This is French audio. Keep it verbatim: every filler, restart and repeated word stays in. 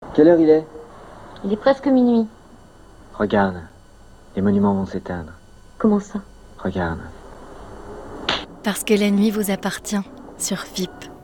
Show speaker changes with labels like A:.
A: Quelle heure il est?
B: Il est presque minuit.
A: Regarde, les monuments vont s'éteindre.
B: Comment ça?
A: Regarde.
C: Parce que la nuit vous appartient sur F I P.